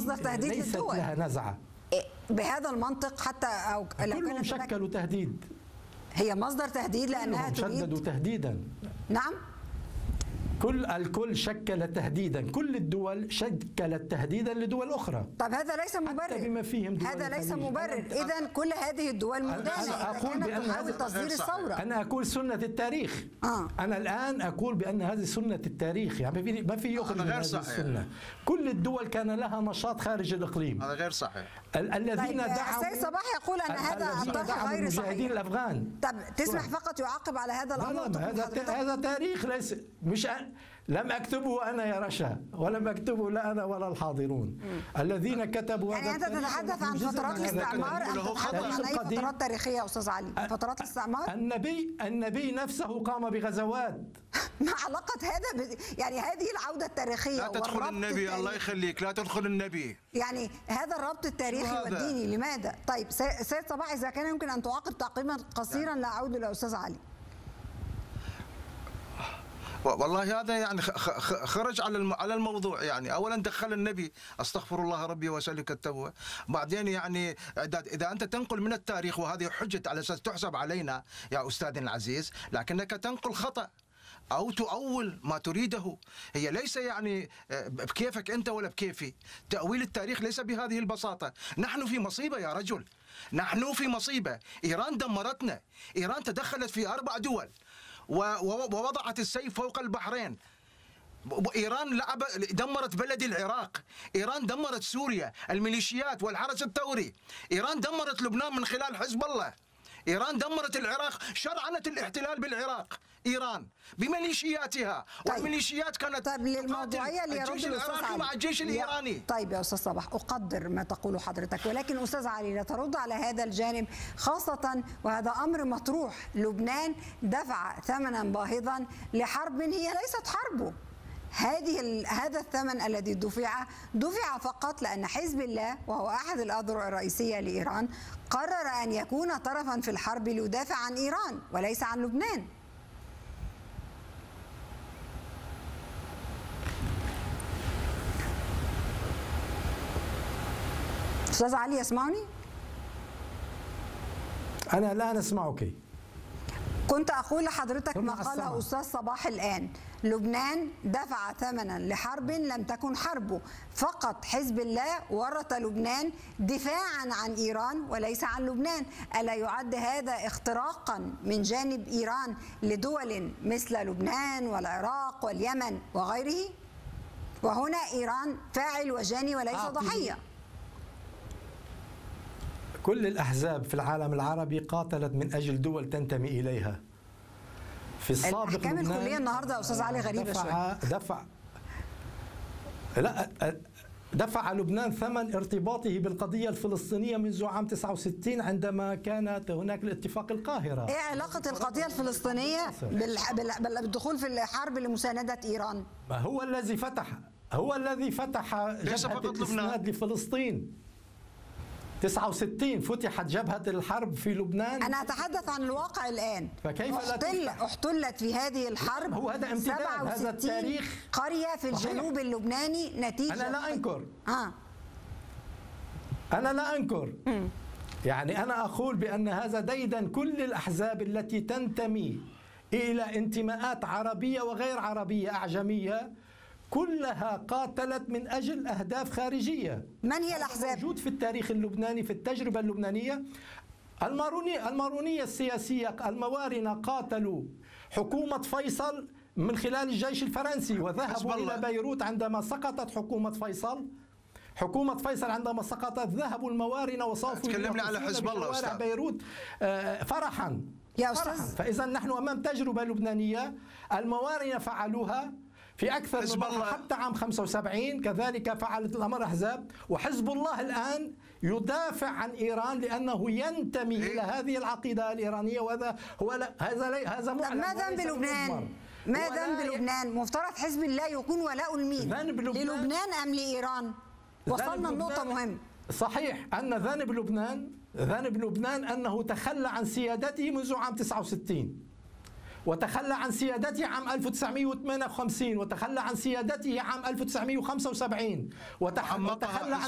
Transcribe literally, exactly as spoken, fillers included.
مصدر تهديد ليست للدول. لها نزعة بهذا المنطق حتى أو لو كلهم شكلوا تهديد. هي مصدر تهديد لأنها تريد شددوا تهديدا. نعم. كل الكل شكل تهديدا، كل الدول شكلت تهديدا لدول أخرى. طب هذا ليس مبرر، بما فيهم دول هذا ليس الخليج. مبرر. إذا كل هذه الدول مدانة. أنا أقول بأن هذا تصدير الثورة. أنا أقول سنة التاريخ. آه. أنا الآن أقول بأن هذه سنة التاريخ، يعني ما في يخرج من هذه السنة. كل الدول كان لها نشاط خارج الإقليم. هذا غير صحيح. الذين طيب دعوا سيد صباح يقول أن هذا الطرح غير صحيح. المجاهدين الأفغان. طب تسمح فقط يعقب على هذا الأمر؟ لا هذا هذا تاريخ، ليس مش أن لم أكتبه أنا يا رشا، ولم أكتبه لا أنا ولا الحاضرون. مم. الذين كتبوا يعني أنت تتحدث عن فترات الاستعمار أم تتحدث عن أي فترات تاريخية أستاذ علي؟ فترات الاستعمار؟ النبي النبي نفسه قام بغزوات. ما علاقة هذا ب... يعني هذه العودة التاريخية لا تدخل النبي التاريخي. الله يخليك لا تدخل النبي. يعني هذا الربط التاريخي والديني لماذا؟ طيب سيد صباح إذا كان يمكن أن تعاقب تعقيبا قصيرا لا أعود إلى أستاذ علي. والله هذا يعني خرج على على الموضوع. يعني اولا دخل النبي استغفر الله ربي واسالك التوبه، بعدين يعني اذا انت تنقل من التاريخ وهذه حجه على اساس تحسب علينا يا استاذنا العزيز، لكنك تنقل خطا أو تؤول ما تريده. هي ليس يعني بكيفك أنت ولا بكيفي. تأويل التاريخ ليس بهذه البساطة. نحن في مصيبة يا رجل، نحن في مصيبة. إيران دمرتنا، إيران تدخلت في أربع دول ووضعت السيف فوق البحرين. إيران لعب دمرت بلد العراق، إيران دمرت سوريا الميليشيات والحرس الثوري، إيران دمرت لبنان من خلال حزب الله، إيران دمرت العراق، شرعنت الاحتلال بالعراق إيران بميليشياتها. طيب. والميليشيات كانت طيب للموضوعية اللي الجيش العراقي مع الجيش الإيراني. طيب يا أستاذ صباح أقدر ما تقوله حضرتك، ولكن أستاذ علي لا ترد على هذا الجانب خاصة وهذا أمر مطروح. لبنان دفع ثمنا باهظا لحرب هي ليست حربه. هذه هذا الثمن الذي دفع دفع فقط لأن حزب الله وهو أحد الأذرع الرئيسية لإيران قرر أن يكون طرفا في الحرب ليدافع عن إيران وليس عن لبنان. أستاذ علي يسمعني؟ أنا الآن أسمعك. كنت أقول لحضرتك ما قاله أستاذ صباح الآن. لبنان دفع ثمنا لحرب لم تكن حربه، فقط حزب الله ورط لبنان دفاعا عن إيران وليس عن لبنان. ألا يعد هذا اختراقا من جانب إيران لدول مثل لبنان والعراق واليمن وغيره؟ وهنا إيران فاعل وجاني وليس ضحية. كل الأحزاب في العالم العربي قاتلت من أجل دول تنتمي إليها. في السابق الأحكام الكلية النهارده يا أستاذ علي غريبة شوية. دفع لا دفع لبنان ثمن ارتباطه بالقضية الفلسطينية منذ عام تسعة وستين عندما كانت هناك الاتفاق القاهرة. إيه علاقة القضية الفلسطينية بالدخول في الحرب لمساندة إيران؟ هو الذي فتح هو الذي فتح جبهة الإسناد لفلسطين. تسعة وستين فتحت جبهة الحرب في لبنان. أنا أتحدث عن الواقع الآن. فكيف احتل لا احتلت في هذه الحرب هو هذا امتداد هذا التاريخ قرية في الجنوب صحيح. اللبناني نتيجة أنا لا أنكر آه. أنا لا أنكر م. يعني أنا أقول بأن هذا ديدا كل الأحزاب التي تنتمي إلى انتماءات عربية وغير عربية أعجمية كلها قاتلت من أجل أهداف خارجية. من هي الأحزاب؟ موجود في التاريخ اللبناني في التجربة اللبنانية. المارونية المارونية السياسية الموارنة قاتلوا حكومة فيصل من خلال الجيش الفرنسي وذهبوا إلى بيروت عندما سقطت حكومة فيصل. حكومة فيصل عندما سقطت ذهبوا الموارنة وصافوا تكلمنا على حزب الله شوارع بيروت فرحا. يا أستاذ فإذا نحن أمام تجربة لبنانية الموارنة فعلوها في أكثر من مرة حتى عام خمسة وسبعين كذلك فعلت الأمر أحزاب. وحزب الله الآن يدافع عن إيران لأنه ينتمي إيه؟ إلى هذه العقيدة الإيرانية وهذا هو لا هذا لي هذا معلن. ما ذنب لبنان؟ ما ذنب لبنان؟ مفترض حزب الله يكون ولاء لمين؟ للبنان أم لإيران؟ وصلنا لنقطة مهمة. صحيح أن ذنب لبنان ذنب لبنان أنه تخلى عن سيادته منذ عام تسعة وستين وتخلى عن سيادته عام ألف وتسعمئة وثمانية وخمسين وتخلى عن سيادته عام ألف وتسعمئة وخمسة وسبعين وتخلى عن